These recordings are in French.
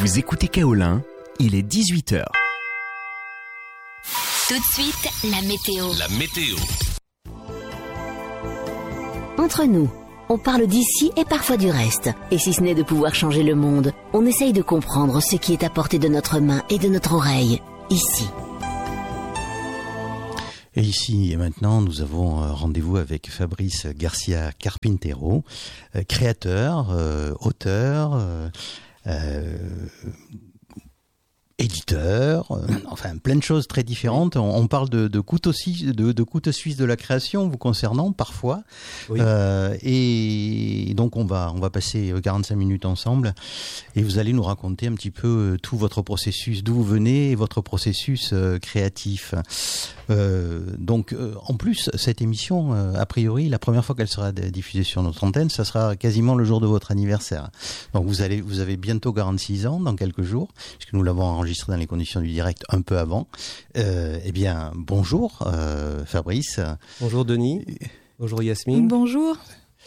Vous écoutez Kaolin, il est 18h. Tout de suite, la météo. La météo. Entre nous, on parle d'ici et parfois du reste. Et si ce n'est de pouvoir changer le monde, on essaye de comprendre ce qui est à portée de notre main et de notre oreille, ici. Et ici et maintenant, nous avons rendez-vous avec Fabrice Garcia Carpintero, créateur, auteur, éditeur, enfin plein de choses très différentes. On parle de couteaux suisses de la création vous concernant parfois. Oui. Et donc on va passer 45 minutes ensemble et vous allez nous raconter un petit peu tout votre processus, d'où vous venez et votre processus créatif. Donc en plus cette émission, a priori la première fois qu'elle sera diffusée sur notre antenne, ça sera quasiment le jour de votre anniversaire. Donc vous avez bientôt 46 ans dans quelques jours, puisque nous l'avons enregistré dans les conditions du direct un peu avant. Eh bien, bonjour Fabrice. Bonjour Denis. Bonjour Yasmine. Bonjour.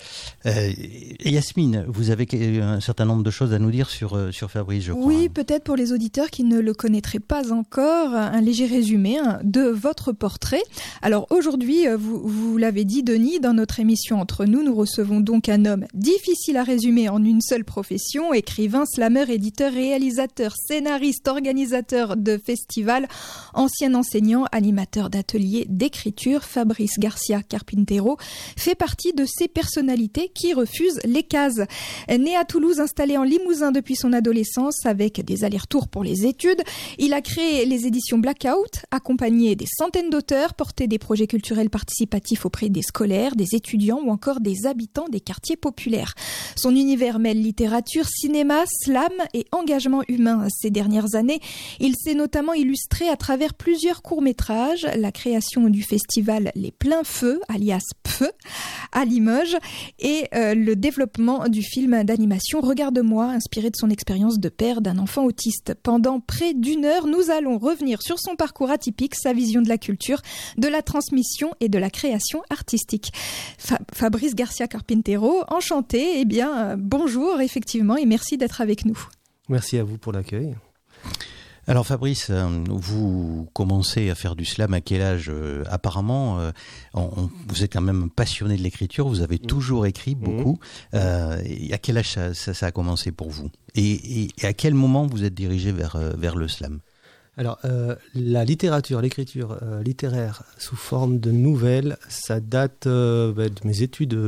Yasmine, vous avez un certain nombre de choses à nous dire sur Fabrice, je crois. Oui, peut-être pour les auditeurs qui ne le connaîtraient pas encore, un léger résumé de votre portrait. Alors aujourd'hui, vous l'avez dit Denis, dans notre émission Entre nous, nous recevons donc un homme difficile à résumer en une seule profession, écrivain, slameur, éditeur, réalisateur, scénariste, organisateur de festivals, ancien enseignant, animateur d'ateliers d'écriture. Fabrice Garcia Carpintero fait partie de ces personnalités qui refuse les cases. Né à Toulouse, installé en Limousin depuis son adolescence avec des allers-retours pour les études, il a créé les éditions Blackout, accompagné des centaines d'auteurs, porté des projets culturels participatifs auprès des scolaires, des étudiants ou encore des habitants des quartiers populaires. Son univers mêle littérature, cinéma, slam et engagement humain. Ces dernières années, il s'est notamment illustré à travers plusieurs courts-métrages, la création du festival Les Pleins Feux, alias PFEU, à Limoges, et le développement du film d'animation Regarde-moi, inspiré de son expérience de père d'un enfant autiste. Pendant près d'une heure, nous allons revenir sur son parcours atypique, sa vision de la culture, de la transmission et de la création artistique. Fabrice Garcia Carpintero, enchanté, bonjour effectivement et merci d'être avec nous. Merci à vous pour l'accueil. Alors Fabrice, vous commencez à faire du slam à quel âge ? Apparemment, vous êtes quand même passionné de l'écriture, vous avez toujours écrit beaucoup. Et à quel âge ça a commencé pour vous ? Et à quel moment vous êtes dirigé vers le slam ? Alors, la littérature, l'écriture littéraire sous forme de nouvelles, ça date de mes études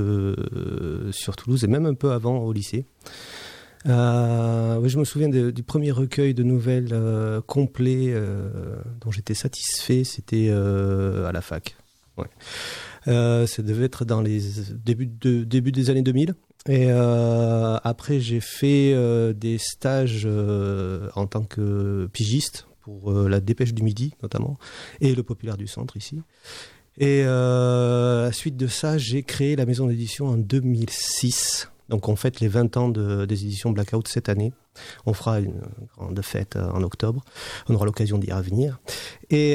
sur Toulouse et même un peu avant au lycée. Oui, je me souviens du premier recueil de nouvelles complet dont j'étais satisfait, c'était à la fac. Ouais. Ça devait être dans les début des années 2000. Et après, j'ai fait des stages en tant que pigiste pour la Dépêche du Midi notamment et le Populaire du Centre ici. Et à la suite de ça, j'ai créé la maison d'édition en 2006. Donc on fête les 20 ans des éditions Blackout cette année. On fera une grande fête en octobre. On aura l'occasion d'y revenir. Et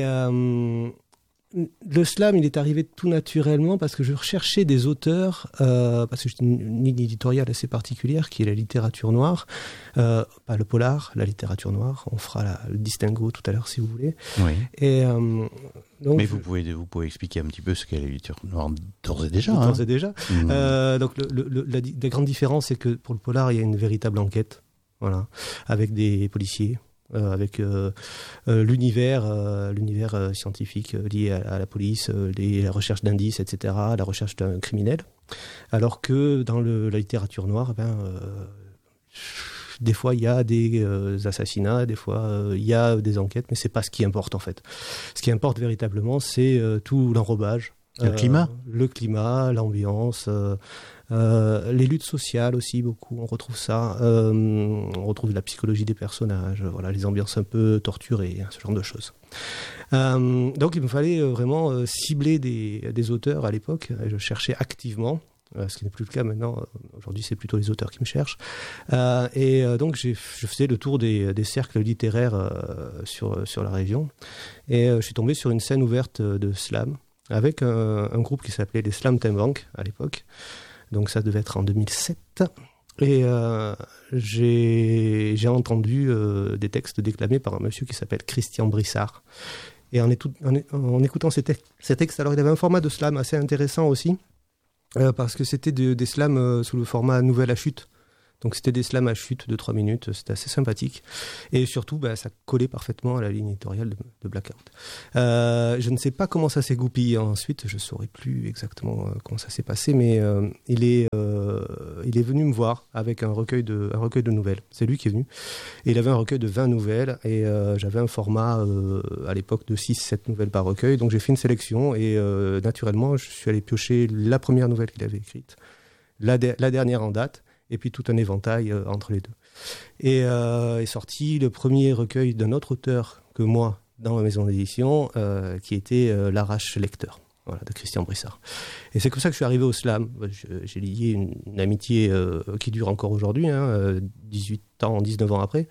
le slam, il est arrivé tout naturellement parce que je recherchais des auteurs, parce que j'ai une ligne éditoriale assez particulière qui est la littérature noire. Pas le polar, la littérature noire. On fera le distinguo tout à l'heure si vous voulez. Oui. Et donc, mais vous pouvez expliquer un petit peu ce qu'est la littérature noire d'ores et déjà. D'ores et déjà. Donc la grande différence, c'est que pour le polar, il y a une véritable enquête, voilà, avec des policiers, avec l'univers scientifique lié à la police, la recherche d'indices, etc., la recherche d'un criminel. Alors que dans la littérature noire, des fois, il y a des assassinats, des fois, il y a des enquêtes, mais c'est pas ce qui importe, en fait. Ce qui importe véritablement, c'est tout l'enrobage. Le climat, l'ambiance, les luttes sociales aussi, beaucoup, on retrouve ça. On retrouve la psychologie des personnages, voilà, les ambiances un peu torturées, ce genre de choses. Donc, il me fallait vraiment cibler des auteurs à l'époque. Je cherchais activement. Ce qui n'est plus le cas maintenant. Aujourd'hui, c'est plutôt les auteurs qui me cherchent. Donc, je faisais le tour des cercles littéraires sur la région. Et je suis tombé sur une scène ouverte de slam avec un groupe qui s'appelait les Slam Time Bank à l'époque. Donc, ça devait être en 2007. Et j'ai entendu des textes déclamés par un monsieur qui s'appelle Christian Brissard. Et en écoutant ces textes, alors il avait un format de slam assez intéressant aussi, parce que c'était des slams sous le format nouvelle à chute. Donc c'était des slams à chute de 3 minutes, c'était assez sympathique. Et surtout, ça collait parfaitement à la ligne éditoriale de Blackout. Je ne sais pas comment ça s'est goupillé ensuite, je ne saurais plus exactement comment ça s'est passé, mais il est venu me voir avec un recueil de nouvelles. C'est lui qui est venu. Et il avait un recueil de 20 nouvelles, et j'avais un format à l'époque de 6-7 nouvelles par recueil. Donc j'ai fait une sélection, et naturellement, je suis allé piocher la première nouvelle qu'il avait écrite, la dernière en date, et puis tout un éventail entre les deux. Et est sorti le premier recueil d'un autre auteur que moi dans ma maison d'édition, qui était L'Arrache Lecteur, de Christian Brissard. Et c'est comme ça que je suis arrivé au slam. J'ai lié une amitié qui dure encore aujourd'hui, 19 ans après.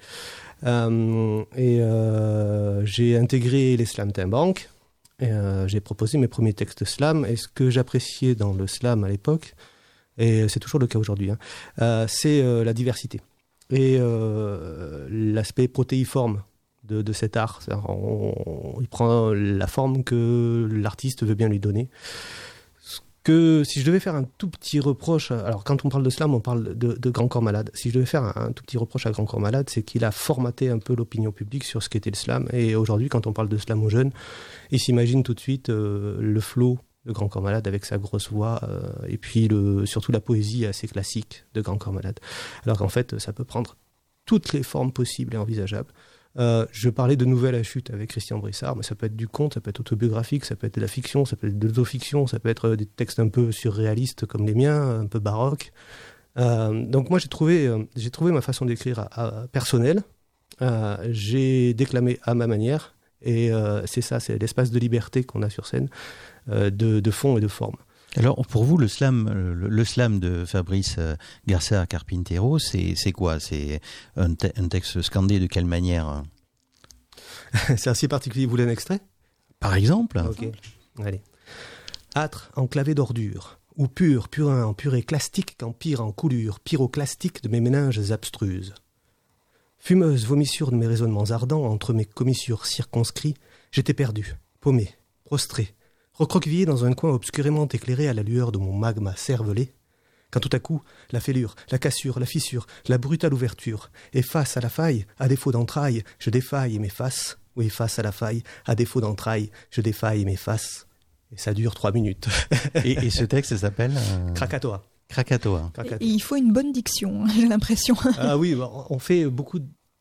J'ai intégré les Slam Timbank, j'ai proposé mes premiers textes slam, et ce que j'appréciais dans le slam à l'époque, et c'est toujours le cas aujourd'hui, c'est la diversité et l'aspect protéiforme de cet art. Il prend la forme que l'artiste veut bien lui donner. Si je devais faire un tout petit reproche, alors quand on parle de slam, on parle de Grand Corps Malade. Si je devais faire un tout petit reproche à Grand Corps Malade, c'est qu'il a formaté un peu l'opinion publique sur ce qu'était le slam. Et aujourd'hui, quand on parle de slam aux jeunes, ils s'imaginent tout de suite le flow de Grand Corps Malade avec sa grosse voix, et puis surtout la poésie assez classique de Grand Corps Malade. Alors qu'en fait, ça peut prendre toutes les formes possibles et envisageables. Je parlais de nouvelles à chute avec Christian Brissard, mais ça peut être du conte, ça peut être autobiographique, ça peut être de la fiction, ça peut être de l'autofiction, ça peut être des textes un peu surréalistes comme les miens, un peu baroques. Donc moi j'ai trouvé ma façon d'écrire personnelle. J'ai déclamé à ma manière, et c'est l'espace de liberté qu'on a sur scène, de fond et de forme. Alors, pour vous, le slam de Fabrice García Carpintero, c'est quoi? C'est un texte scandé de quelle manière? C'est assez particulier. Vous voulez un extrait? Par exemple. Ok, allez. Âtre enclavé d'ordures, ou purin en purée clastique qu'empire en coulure pyroclastique de mes méninges abstruses. Fumeuse vomissure de mes raisonnements ardents entre mes commissures circonscrits, j'étais perdu, paumé, prostré, recroquevillé dans un coin obscurément éclairé à la lueur de mon magma cervelé, quand tout à coup, la fêlure, la cassure, la fissure, la brutale ouverture, et face à la faille, à défaut d'entrailles, je défaille et m'efface. Oui, face à la faille, à défaut d'entrailles, je défaille et m'efface. Et ça dure 3 minutes. et ce texte s'appelle Krakatoa. Krakatoa. Et il faut une bonne diction, j'ai l'impression. Ah oui, on fait beaucoup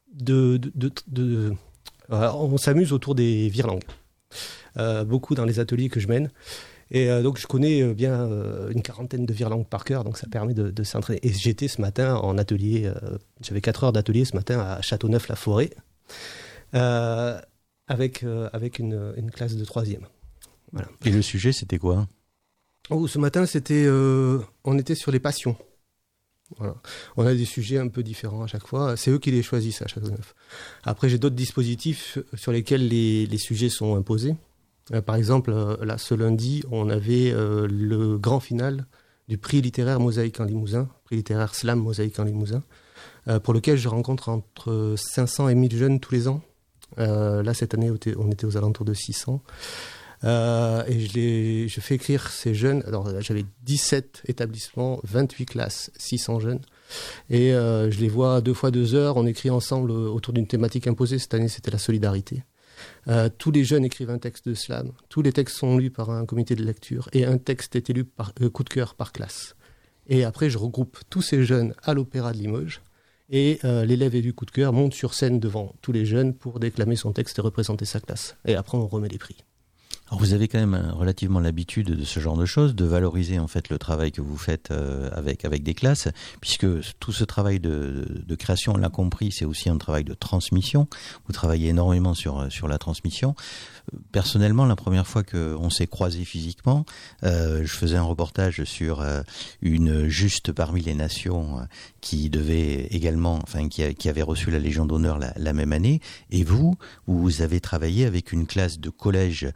on s'amuse autour des virelangues. Beaucoup dans les ateliers que je mène. Et donc je connais bien une 40aine de virelangues par cœur, donc ça permet de s'entraîner. Et j'étais ce matin en atelier, j'avais 4 heures d'atelier ce matin à Châteauneuf-la-Forêt, avec une classe de 3e. Voilà. Et le sujet, c'était quoi? Ce matin, on était sur les passions. Voilà. On a des sujets un peu différents à chaque fois. C'est eux qui les choisissent à Châteauneuf. Après, j'ai d'autres dispositifs sur lesquels les sujets sont imposés. Par exemple, là, ce lundi, on avait le grand final du prix littéraire Mosaïque en Limousin, prix littéraire Slam Mosaïque en Limousin, pour lequel je rencontre entre 500 et 1000 jeunes tous les ans. Là, cette année, on était aux alentours de 600. Et je fais écrire ces jeunes. Alors, j'avais 17 établissements, 28 classes, 600 jeunes. Et je les vois 2 fois 2 heures. On écrit ensemble autour d'une thématique imposée. Cette année, c'était la solidarité. Tous les jeunes écrivent un texte de slam. Tous les textes sont lus par un comité de lecture. Et un texte est élu par coup de cœur par classe. Et après, je regroupe tous ces jeunes à l'Opéra de Limoges. Et l'élève élu coup de cœur monte sur scène devant tous les jeunes pour déclamer son texte et représenter sa classe. Et après, on remet les prix. Alors vous avez quand même relativement l'habitude de ce genre de choses, de valoriser en fait le travail que vous faites avec des classes, puisque tout ce travail de création, on l'a compris, c'est aussi un travail de transmission. Vous travaillez énormément sur la transmission. Personnellement, la première fois qu'on s'est croisés physiquement, je faisais un reportage sur une juste parmi les nations qui devait également, enfin qui avait reçu la Légion d'honneur la même année. Et vous avez travaillé avec une classe de collège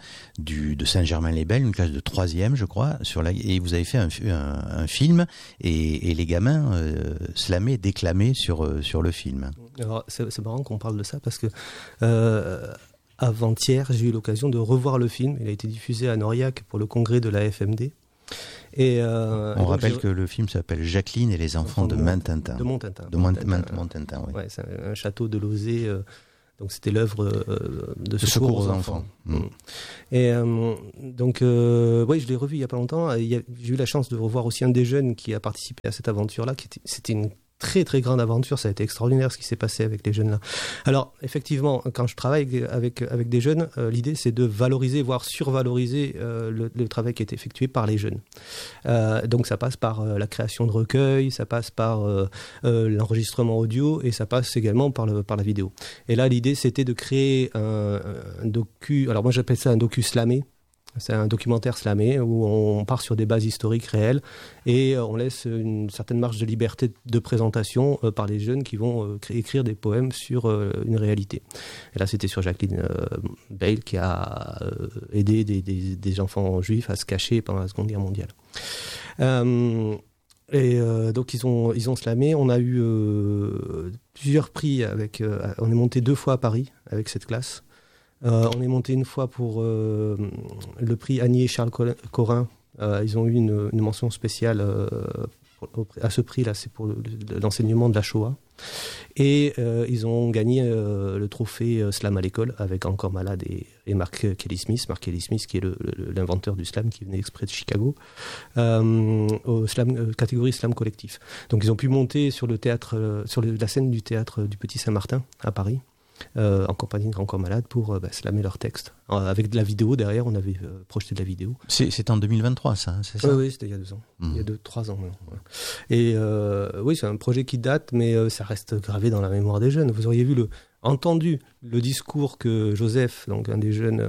de Saint-Germain-les-Belles, une classe de 3e, je crois, et vous avez fait un film, et les gamins slamaient, déclamaient sur le film. Alors, c'est marrant qu'on parle de ça, parce que avant-hier, j'ai eu l'occasion de revoir le film. Il a été diffusé à Noriac pour le congrès de la FMD. On rappelle que le film s'appelle Jacqueline et les enfants de Montintin. De Montintin. De Montintin, oui. Ouais, c'est un château de Lauzet. Donc c'était l'œuvre de secours aux enfants. Et donc, je l'ai revu il n'y a pas longtemps. J'ai eu la chance de revoir aussi un des jeunes qui a participé à cette aventure-là. C'était une très très grande aventure, ça a été extraordinaire ce qui s'est passé avec les jeunes là. Alors effectivement, quand je travaille avec des jeunes, l'idée c'est de valoriser, voire survaloriser le travail qui est effectué par les jeunes. Donc ça passe par la création de recueils, ça passe par l'enregistrement audio et ça passe également par la vidéo. Et là l'idée c'était de créer un docu, alors moi j'appelle ça un docu slamé. C'est un documentaire slamé où on part sur des bases historiques réelles et on laisse une certaine marge de liberté de présentation par les jeunes qui vont écrire des poèmes sur une réalité. Et là, c'était sur Jacqueline Bale qui a aidé des enfants juifs à se cacher pendant la Seconde Guerre mondiale. Donc ils ont slamé. On a eu plusieurs prix on est monté 2 fois à Paris avec cette classe. On est monté une fois pour le prix Annie et Charles Corin. Ils ont eu une mention spéciale à ce prix-là, c'est pour l'enseignement de la Shoah. Et ils ont gagné le trophée Slam à l'école avec Encore Malade et Mark Kelly Smith. Mark Kelly Smith qui est l'inventeur du slam qui venait exprès de Chicago, au slam, catégorie slam collectif. Donc ils ont pu monter sur le théâtre, sur la scène du théâtre du Petit Saint-Martin à Paris. En compagnie de Grand Corps Malade pour slammer leur texte. Avec de la vidéo derrière, on avait projeté de la vidéo. C'est en 2023 ça, c'est ça? Oui, c'était il y a 2 ans. Il y a 3 ans. Ouais. Et oui, c'est un projet qui date, mais ça reste gravé dans la mémoire des jeunes. Vous auriez entendu le discours que Joseph, donc un des jeunes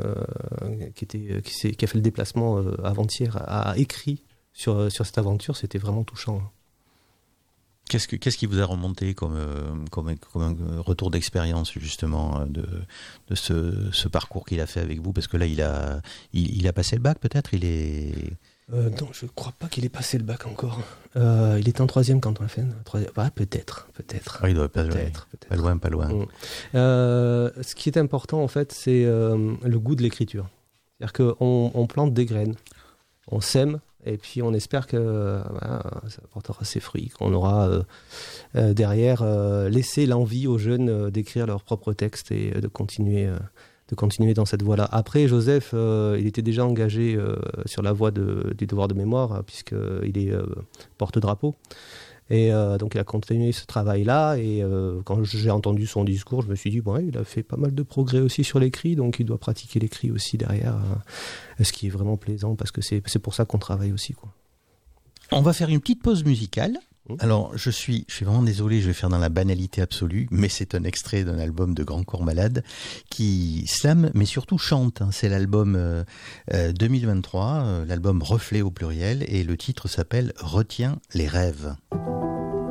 qui a fait le déplacement avant-hier, a écrit sur cette aventure. C'était vraiment touchant. Qu'est-ce qui vous a remonté comme un retour d'expérience justement de ce parcours qu'il a fait avec vous? Parce que là, il a passé le bac peut-être? Non, je ne crois pas qu'il ait passé le bac encore. Il était en 3e quand on l'a fait. Peut-être. Ah, il doit pas loin. Pas loin. Ce qui est important en fait, c'est le goût de l'écriture. C'est-à-dire qu'on plante des graines, on sème. Et puis on espère que ça apportera ses fruits, qu'on aura derrière laissé l'envie aux jeunes d'écrire leurs propres textes et de continuer dans cette voie-là. Après, Joseph, il était déjà engagé sur la voie du devoir de mémoire, puisqu'il est porte-drapeau. Et donc il a continué ce travail-là, et quand j'ai entendu son discours, je me suis dit, il a fait pas mal de progrès aussi sur l'écrit, donc il doit pratiquer l'écrit aussi derrière, ce qui est vraiment plaisant, parce que c'est pour ça qu'on travaille aussi, quoi. On va faire une petite pause musicale. Alors, je suis vraiment désolé, je vais faire dans la banalité absolue, mais c'est un extrait d'un album de Grand Corps Malade qui slame, mais surtout chante. C'est l'album 2023, l'album Reflet au pluriel, et le titre s'appelle « Retiens les rêves ».